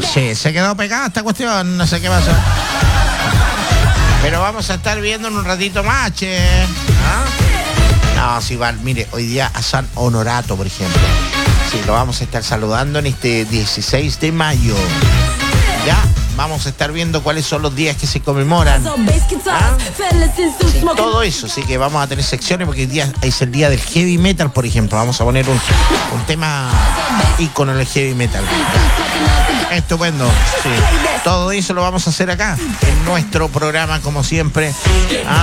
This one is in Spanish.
Sí, se quedó pegada esta cuestión, no sé qué pasó. Pero vamos a estar viendo en un ratito más, che. No, sí, Val, mire, hoy día a San Honorato, por ejemplo. Sí, lo vamos a estar saludando en este 16 de mayo. Ya, vamos a estar viendo cuáles son los días que se conmemoran. Sí, todo eso, sí que vamos a tener secciones porque hoy día es el día del heavy metal, por ejemplo. Vamos a poner un tema ícono del heavy metal. Estupendo, sí. Todo eso lo vamos a hacer acá, en nuestro programa, como siempre.